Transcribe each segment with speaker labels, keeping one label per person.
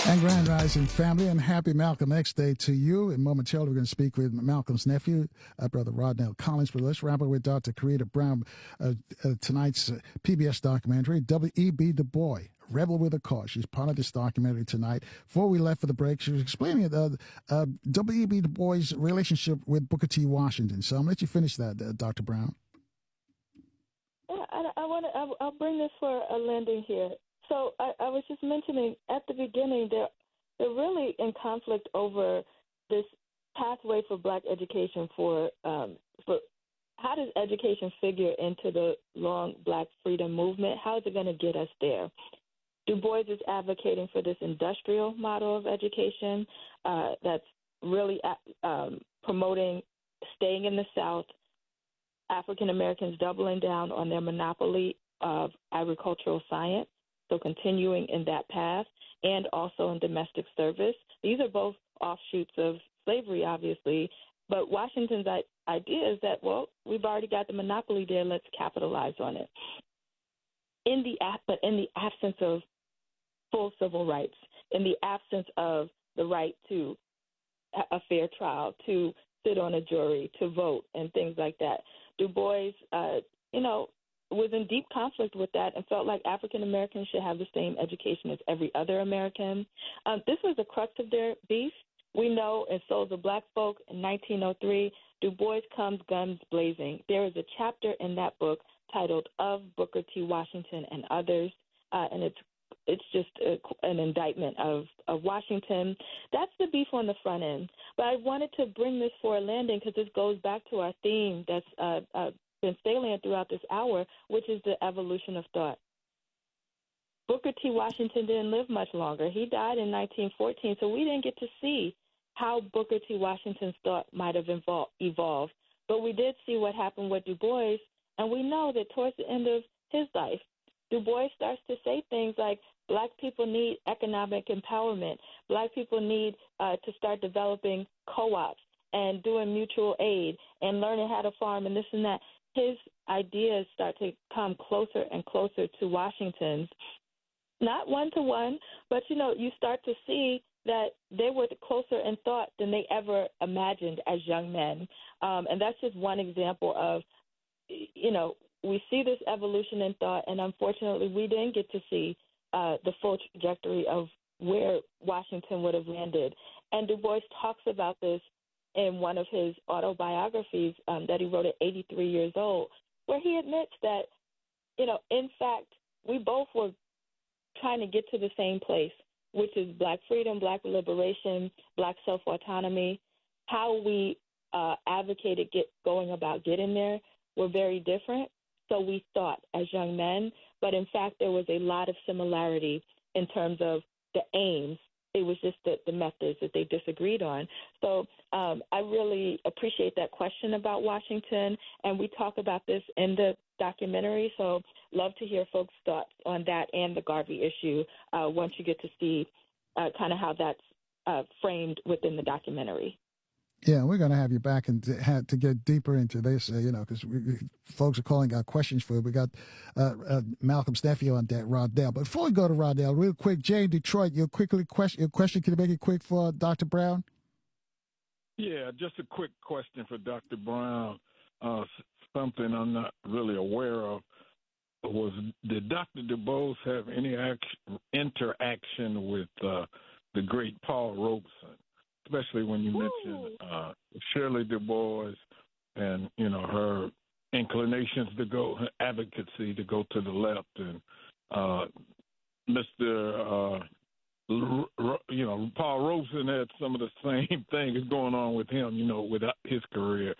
Speaker 1: And Grand Rising family, and happy Malcolm X Day to you. And momentarily, we're going to speak with Malcolm's nephew, Brother Rodnell Collins. But let's wrap up with Dr. Coretta Brown, tonight's PBS documentary, W.E.B. Du Bois, Rebel with a Cause. She's part of this documentary tonight. Before we left for the break, she was explaining W.E.B. Du Bois' relationship with Booker T. Washington. So I'm going to let you finish that, Dr. Brown.
Speaker 2: Yeah, I'll bring this for a landing here. So I was just mentioning at the beginning, they're really in conflict over this pathway for Black education for how does education figure into the long Black freedom movement? How is it going to get us there? Du Bois is advocating for this industrial model of education that's really promoting staying in the South, African Americans doubling down on their monopoly of agricultural science, so continuing in that path, and also in domestic service. These are both offshoots of slavery, obviously, but Washington's idea is that, well, we've already got the monopoly there, let's capitalize on it. But in the absence of full civil rights, in the absence of the right to a fair trial, to sit on a jury, to vote, and things like that, Du Bois, was in deep conflict with that and felt like African Americans should have the same education as every other American. This was the crux of their beef. We know in Souls of Black Folk in 1903, Du Bois comes guns blazing. There is a chapter in that book titled Of Booker T. Washington and Others, and it's just an indictment of Washington. That's the beef on the front end. But I wanted to bring this for a landing because this goes back to our theme that's been salient throughout this hour, which is the evolution of thought. Booker T. Washington didn't live much longer. He died in 1914, so we didn't get to see how Booker T. Washington's thought might have evolved. But we did see what happened with Du Bois, and we know that towards the end of his life, Du Bois starts to say things like, Black people need economic empowerment. Black people need to start developing co-ops and doing mutual aid and learning how to farm and this and that. His ideas start to come closer and closer to Washington's, not one-to-one, but, you start to see that they were closer in thought than they ever imagined as young men. And that's just one example of, we see this evolution in thought, and unfortunately we didn't get to see the full trajectory of where Washington would have landed. And Du Bois talks about this in one of his autobiographies that he wrote at 83 years old, where he admits that, in fact, we both were trying to get to the same place, which is Black freedom, Black liberation, Black self-autonomy. How we advocated going about getting there were very different. So we thought as young men, but in fact there was a lot of similarity in terms of the aims. It was just the methods that they disagreed on. So I really appreciate that question about Washington, and we talk about this in the documentary. So love to hear folks' thoughts on that and the Garvey issue once you get to see kind of how that's framed within the documentary.
Speaker 1: Yeah, we're going to have you back and to get deeper into this, because folks are calling out questions for you. We got Malcolm's nephew on that, Rodnell. But before we go to Rodnell, real quick, Jay in Detroit, your question, can you make it quick for Dr. Brown?
Speaker 3: Yeah, just a quick question for Dr. Brown. Something I'm not really aware of was, did Dr. Du Bois have any interaction with the great Paul Robeson? Especially when you mention Shirley Du Bois and, her inclinations to go, her advocacy to go to the left. And Mr. Paul Robeson had some of the same things going on with him, with his career.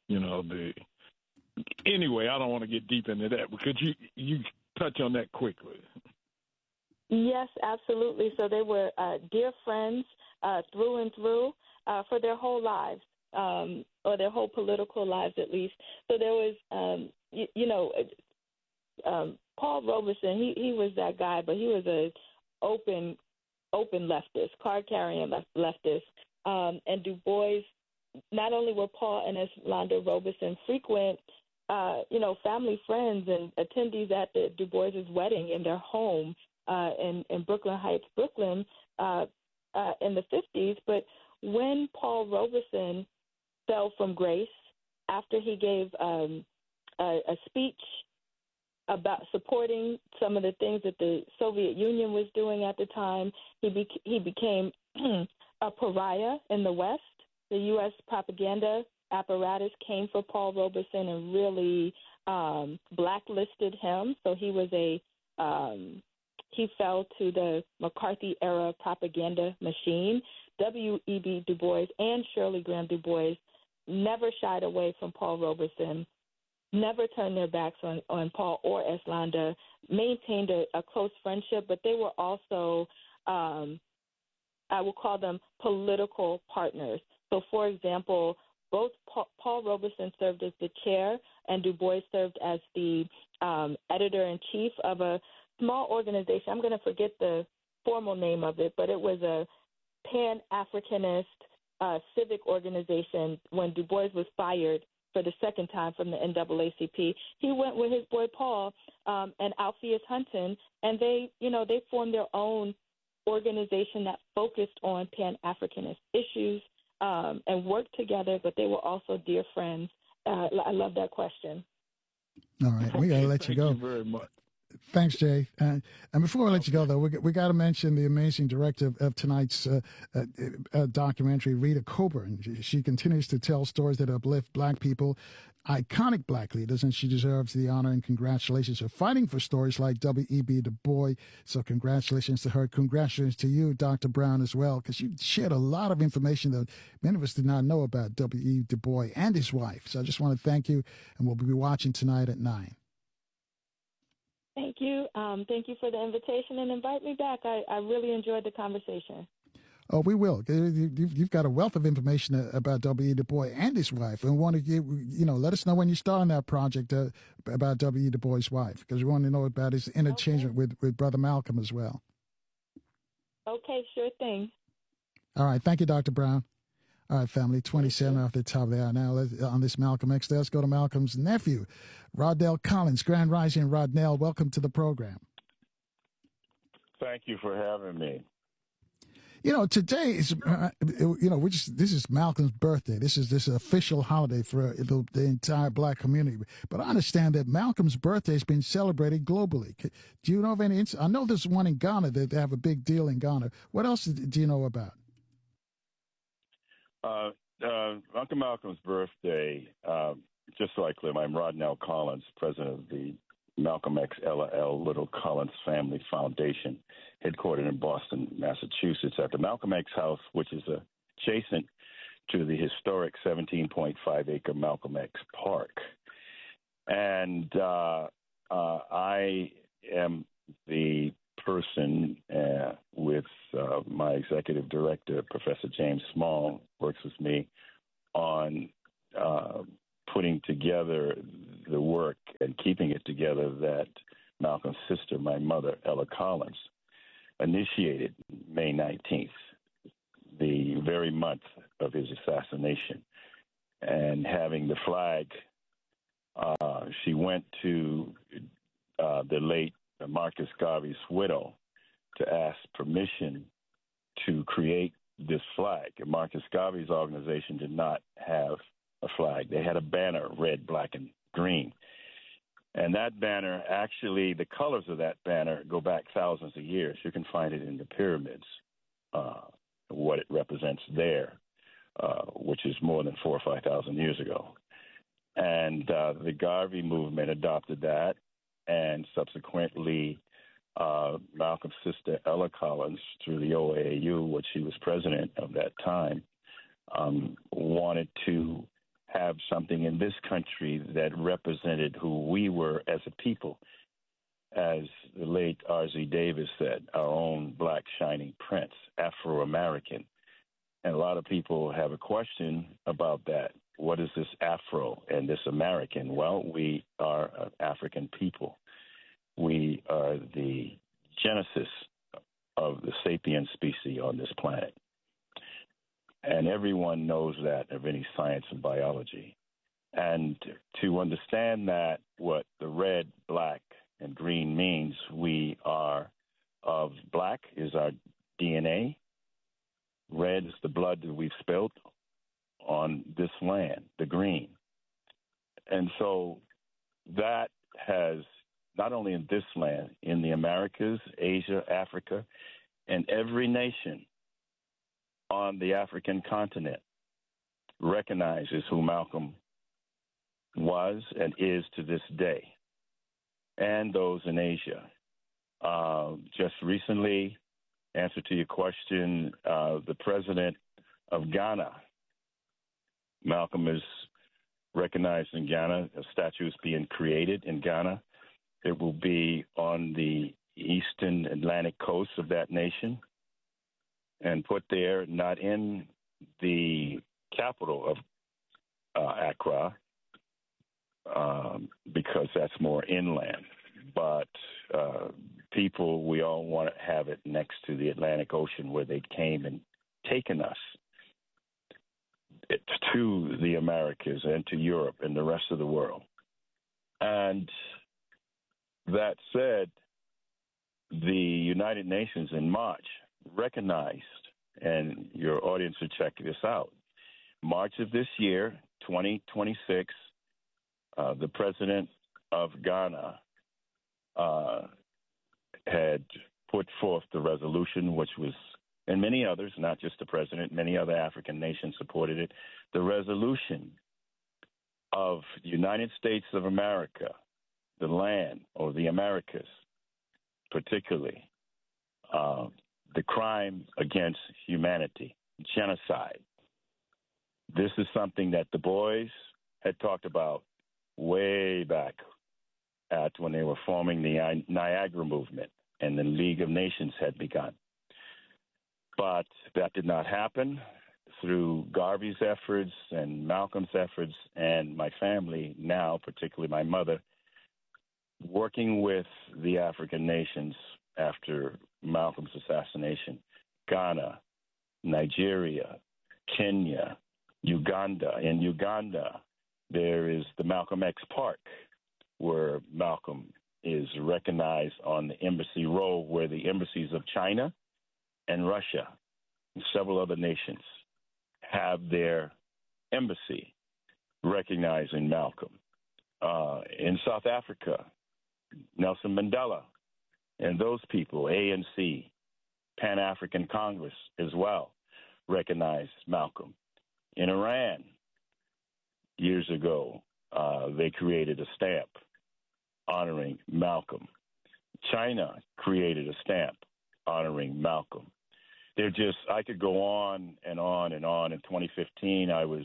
Speaker 3: Anyway, I don't want to get deep into that, but could you touch on that quickly?
Speaker 2: Yes, absolutely. So they were dear friends through and through for their whole lives, or their whole political lives at least. So there was, Paul Robeson, he was that guy, but he was a open leftist, card-carrying leftist. And Du Bois, not only were Paul and Eslanda Robeson frequent, family friends and attendees at the Du Bois' wedding in their home in Brooklyn Heights, Brooklyn, in the 50s. But when Paul Robeson fell from grace after he gave a speech about supporting some of the things that the Soviet Union was doing at the time, he became a pariah in the West. The U.S. propaganda apparatus came for Paul Robeson and really blacklisted him. So he was he fell to the McCarthy era propaganda machine. W.E.B. Du Bois and Shirley Graham Du Bois never shied away from Paul Robeson, never turned their backs on Paul or Eslanda, maintained a close friendship, but they were also, I will call them political partners. So, for example, both Paul Robeson served as the chair and Du Bois served as the editor-in-chief of a small organization. I'm going to forget the formal name of it, but it was a Pan-Africanist civic organization. When Du Bois was fired for the second time from the NAACP, he went with his boy Paul and Alpheus Hunton, and they formed their own organization that focused on Pan-Africanist issues and worked together, but they were also dear friends. I love that question.
Speaker 1: All right, we got to let you go.
Speaker 3: Thank you very much.
Speaker 1: Thanks, Jay. And before I let you go, though, we got to mention the amazing director of tonight's documentary, Rita Coburn. She continues to tell stories that uplift Black people, iconic Black leaders, and she deserves the honor and congratulations for fighting for stories like W.E.B. Du Bois. So congratulations to her. Congratulations to you, Dr. Brown, as well, because you shared a lot of information that many of us did not know about W.E.B. Du Bois and his wife. So I just want to thank you, and we'll be watching tonight at 9.
Speaker 2: Thank you. Thank you for the invitation and invite me back. I really enjoyed the conversation.
Speaker 1: Oh, we will. You've got a wealth of information about W.E. Du Bois and his wife, and we want to let us know when you start on that project about W.E. Du Bois' wife, because we want to know about his interchange with Brother Malcolm as well.
Speaker 2: Okay, sure thing.
Speaker 1: All right. Thank you, Dr. Brown. All right, family, 27 off the top of the hour. Now, on this Malcolm X Day, let's go to Malcolm's nephew, Rodnell Collins. Grand Rising, Rodnell. Welcome to the program.
Speaker 4: Thank you for having me.
Speaker 1: Today is, this is Malcolm's birthday. This is an official holiday for the entire Black community. But I understand that Malcolm's birthday has been celebrated globally. Do you know of any? I know there's one in Ghana that they have a big deal in Ghana. What else do you know about?
Speaker 4: Uncle Malcolm's birthday, just so I clear, I'm Rodnell Collins, president of the Malcolm X LL Little Collins Family Foundation, headquartered in Boston, Massachusetts, at the Malcolm X House, which is adjacent to the historic 17.5-acre Malcolm X Park. And I am the person with my executive director, Professor James Small, works with me on putting together the work and keeping it together that Malcolm's sister, my mother, Ella Collins, initiated May 19th, the very month of his assassination. And having the flag, she went to the late Marcus Garvey's widow to ask permission to create this flag. And Marcus Garvey's organization did not have a flag. They had a banner, red, black, and green. And that banner, actually, the colors of that banner go back thousands of years. You can find it in the pyramids, what it represents there, which is more than 4,000 or 5,000 years ago. And the Garvey movement adopted that, and subsequently Malcolm's sister Ella Collins, through the OAU, which she was president of that time, wanted to have something in this country that represented who we were as a people. As the late R.Z. Davis said, our own black shining prince, Afro-American. And a lot of people have a question about that. What is this Afro and this American? Well, we are an African people. We are the genesis of the sapient species on this planet. And everyone knows that of any science and biology. And to understand that, what the red, black, and green means, we are of black is our DNA, red is the blood that we've spilled on this land, the green. And so that has, not only in this land, in the Americas, Asia, Africa, and every nation on the African continent recognizes who Malcolm was and is to this day, and those in Asia. Just recently, answer to your question, the president of Ghana, Malcolm, is recognized in Ghana. A statue is being created in Ghana. It will be on the eastern Atlantic coast of that nation and put there, not in the capital of Accra, because that's more inland. But people, we all want to have it next to the Atlantic Ocean, where they came and taken us to the Americas and to Europe and the rest of the world. And that said, the United Nations in March recognized, and your audience should check this out, March of this year, 2026, the president of Ghana had put forth the resolution, which was, and many others, not just the president, many other African nations supported it, the resolution of the United States of America, the land, or the Americas, particularly, the crime against humanity, genocide. This is something that the boys had talked about way back at when they were forming the Niagara movement and the League of Nations had begun. But that did not happen. Through Garvey's efforts and Malcolm's efforts and my family now, particularly my mother, working with the African nations after Malcolm's assassination, Ghana, Nigeria, Kenya, Uganda. In Uganda, there is the Malcolm X Park, where Malcolm is recognized on the embassy roll, where the embassies of China and Russia and several other nations have their embassy recognizing Malcolm. In South Africa, Nelson Mandela and those people, ANC, Pan-African Congress as well, recognized Malcolm. In Iran, years ago, they created a stamp honoring Malcolm. China created a stamp honoring Malcolm. I could go on and on and on. In 2015, I was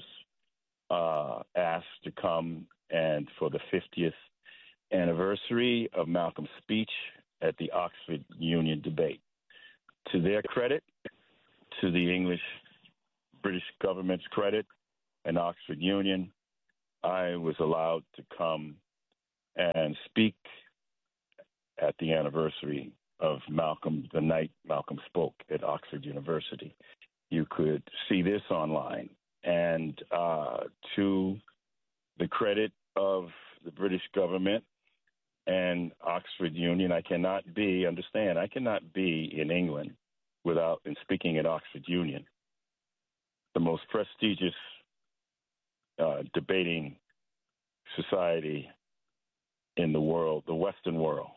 Speaker 4: asked to come and for the 50th anniversary of Malcolm's speech at the Oxford Union debate. To their credit, to the British government's credit, and Oxford Union, I was allowed to come and speak at the anniversary of Malcolm, the night Malcolm spoke at Oxford University. You could see this online. And to the credit of the British government and Oxford Union, I cannot be in England without speaking at Oxford Union, the most prestigious debating society in the world, the Western world.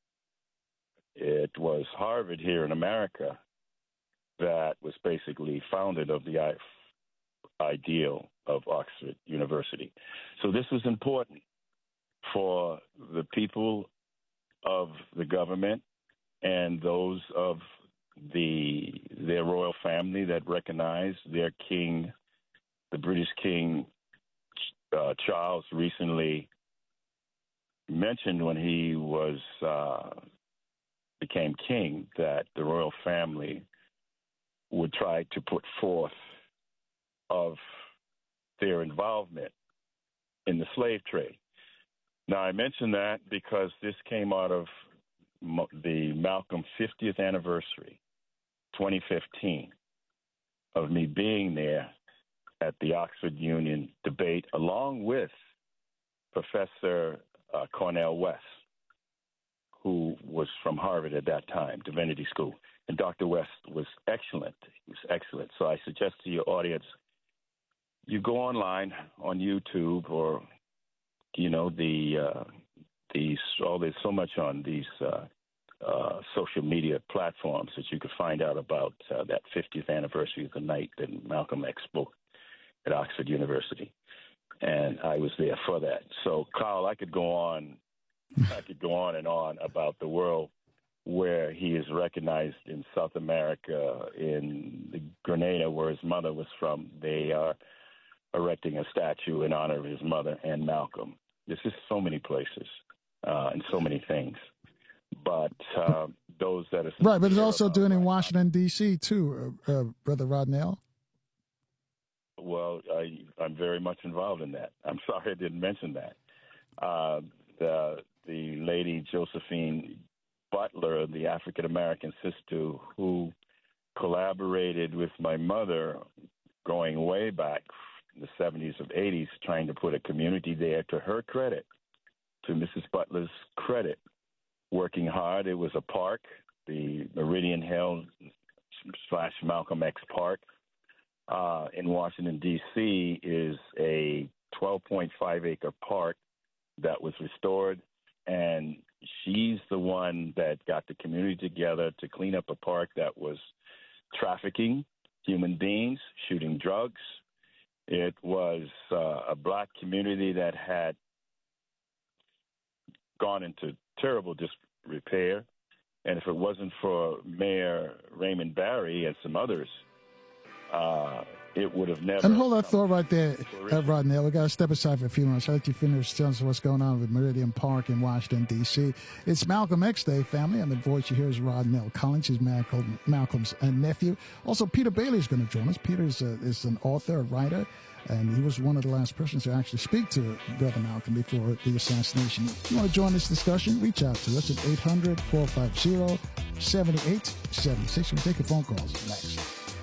Speaker 4: It was Harvard here in America that was basically founded of the ideal of Oxford University. So this was important for the people of the government and those of their royal family that recognized their king, the British King Charles, recently mentioned when he became king that the royal family would try to put forth of their involvement in the slave trade. Now, I mention that because this came out of the Malcolm 50th anniversary, 2015, of me being there at the Oxford Union debate, along with Professor Cornel West, who was from Harvard at that time, Divinity School. And Dr. West was excellent. He was excellent. So I suggest to your audience, you go online on YouTube or, there's so much on these social media platforms that you could find out about that 50th anniversary of the night that Malcolm X spoke at Oxford University. And I was there for that. So, Carl, I could go on and on about the world where he is recognized in South America, in the Grenada, where his mother was from. They are erecting a statue in honor of his mother and Malcolm. There's just so many places and so many things. But those that are...
Speaker 1: Right, but it's also doing in Washington, D.C., too, Brother Rodnell.
Speaker 4: Well, I'm very much involved in that. I'm sorry I didn't mention that. The lady Josephine Butler, the African-American sister who collaborated with my mother going way back in the 70s or 80s, trying to put a community there, to her credit, to Mrs. Butler's credit, working hard. It was a park, the Meridian Hill / Malcolm X Park in Washington, D.C. is a 12.5-acre park that was restored, and she's the one that got the community together to clean up a park that was trafficking human beings, shooting drugs. It was a black community that had gone into terrible disrepair, and if it wasn't for Mayor Raymond Barry and some others, it would have never...
Speaker 1: And hold that thought right there, Rodnell. We got to step aside for a few minutes. I'll let you finish telling us what's going on with Meridian Park in Washington, D.C. It's Malcolm X Day, family, and the voice you hear is Rodnell Collins. He's Malcolm's nephew. Also, Peter Bailey is going to join us. Peter is an author, a writer, and he was one of the last persons to actually speak to Brother Malcolm before the assassination. If you want to join this discussion, reach out to us at 800-450-7876. We'll take your phone calls next.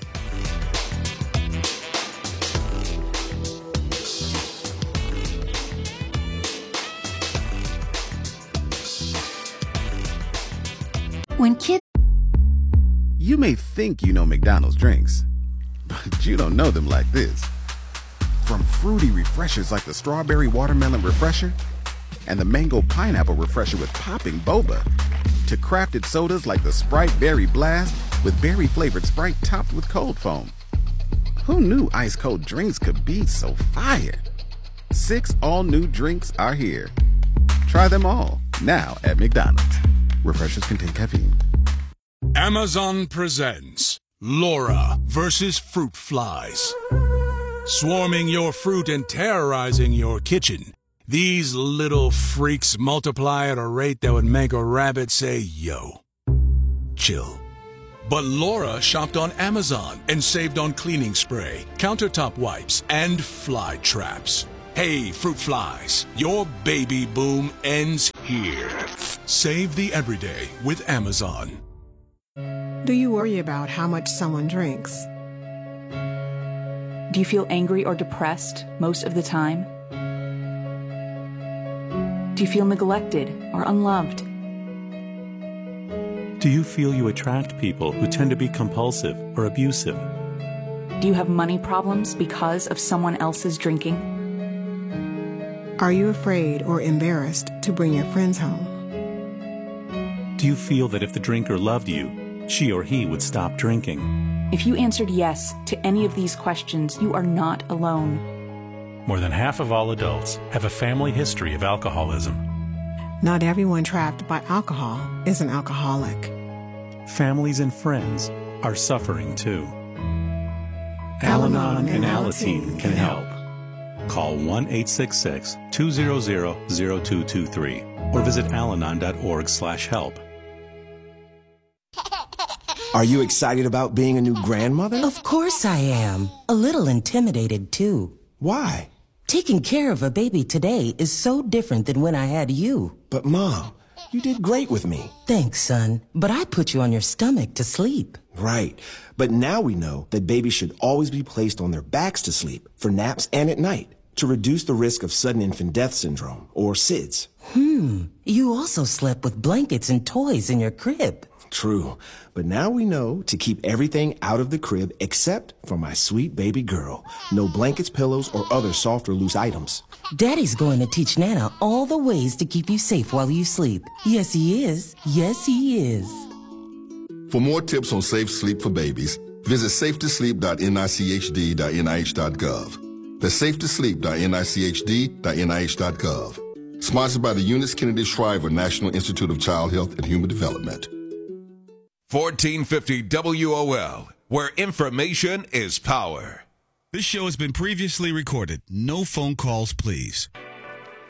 Speaker 5: You may think you know McDonald's drinks, but you don't know them like this. From fruity refreshers like the Strawberry Watermelon Refresher and the Mango Pineapple Refresher with popping boba, to crafted sodas like the Sprite Berry Blast with berry-flavored Sprite topped with cold foam. Who knew ice-cold drinks could be so fire? 6 all-new drinks are here. Try them all, now at McDonald's. Refreshers contain caffeine.
Speaker 6: Amazon presents Laura versus Fruit Flies. Swarming your fruit and terrorizing your kitchen, these little freaks multiply at a rate that would make a rabbit say, yo. Chill. But Laura shopped on Amazon and saved on cleaning spray, countertop wipes, and fly traps. Hey, fruit flies, your baby boom ends here. Save the everyday with Amazon.
Speaker 7: Do you worry about how much someone drinks?
Speaker 8: Do you feel angry or depressed most of the time? Do you feel neglected or unloved?
Speaker 9: Do you feel you attract people who tend to be compulsive or abusive?
Speaker 8: Do you have money problems because of someone else's drinking?
Speaker 7: Are you afraid or embarrassed to bring your friends home?
Speaker 9: Do you feel that if the drinker loved you, she or he would stop drinking?
Speaker 8: If you answered yes to any of these questions, you are not alone.
Speaker 9: More than half of all adults have a family history of alcoholism.
Speaker 7: Not everyone trapped by alcohol is an alcoholic.
Speaker 9: Families and friends are suffering too. Al-Anon and Alateen can help. Call 1-866-200-0223 or visit alanon.org/help.
Speaker 10: Are you excited about being a new grandmother?
Speaker 11: Of course I am. A little intimidated, too.
Speaker 10: Why?
Speaker 11: Taking care of a baby today is so different than when I had you.
Speaker 10: But, Mom, you did great with me.
Speaker 11: Thanks, son. But I put you on your stomach to sleep.
Speaker 10: Right. But now we know that babies should always be placed on their backs to sleep, for naps and at night, to reduce the risk of sudden infant death syndrome, or SIDS.
Speaker 11: You also slept with blankets and toys in your crib.
Speaker 10: True. But now we know to keep everything out of the crib except for my sweet baby girl. No blankets, pillows, or other soft or loose items.
Speaker 11: Daddy's going to teach Nana all the ways to keep you safe while you sleep. Yes, he is. Yes, he is.
Speaker 12: For more tips on safe sleep for babies, visit safetosleep.nichd.nih.gov. That's safetosleep.nichd.nih.gov. Sponsored by the Eunice Kennedy Shriver National Institute of Child Health and Human Development.
Speaker 13: 1450 WOL, where information is power.
Speaker 6: This show has been previously recorded. No phone calls, please.